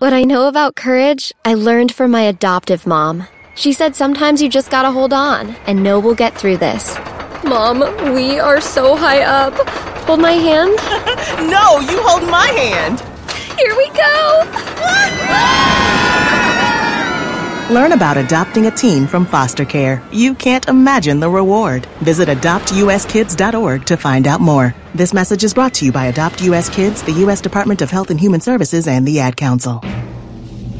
What I know about courage, I learned from my adoptive mom. She said sometimes you just gotta hold on and know we'll get through this. Mom, we are so high up. Hold my hand? No, you hold my hand. Here we go. Learn about adopting a teen from foster care. You can't imagine the reward. Visit adoptuskids.org to find out more. This message is brought to you by Adopt US Kids, the U.S. Department of Health and Human Services, and the Ad Council.